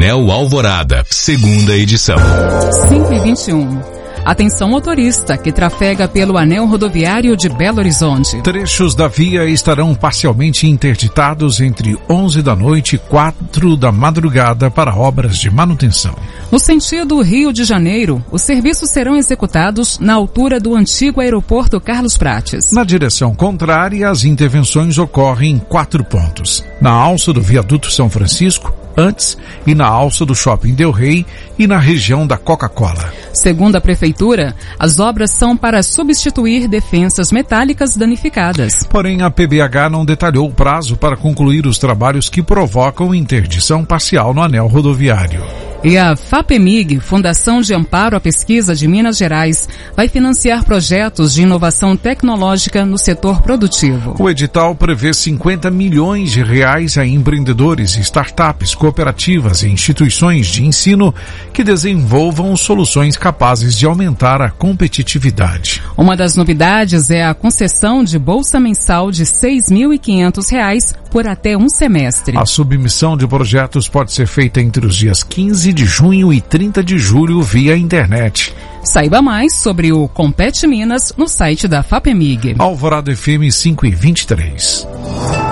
Anel Alvorada, segunda edição. 5h21. Atenção motorista que trafega pelo anel rodoviário de Belo Horizonte. Trechos da via estarão parcialmente interditados entre 11 da noite e 4 da madrugada para obras de manutenção. No sentido Rio de Janeiro, os serviços serão executados na altura do antigo aeroporto Carlos Prates. Na direção contrária, as intervenções ocorrem em 4 pontos. Na alça do viaduto São Francisco, antes, e na alça do Shopping Del Rey e na região da Coca-Cola. Segundo a Prefeitura, as obras são para substituir defensas metálicas danificadas. Porém, a PBH não detalhou o prazo para concluir os trabalhos que provocam interdição parcial no anel rodoviário. E a FAPEMIG, Fundação de Amparo à Pesquisa de Minas Gerais, vai financiar projetos de inovação tecnológica no setor produtivo. O edital prevê 50 milhões de reais a empreendedores, startups, cooperativas e instituições de ensino que desenvolvam soluções capazes de aumentar a competitividade. Uma das novidades é a concessão de bolsa mensal de R$ 6.500 por até um semestre. A submissão de projetos pode ser feita entre os dias 15 de junho e 30 de julho via internet. Saiba mais sobre o Compete Minas no site da FAPEMIG. Alvorada FM 5h23.